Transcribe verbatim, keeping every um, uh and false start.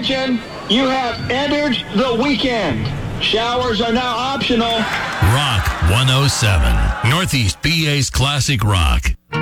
attention. You have entered the weekend. Showers are now optional. Rock one oh seven, Northeast P A's classic rock.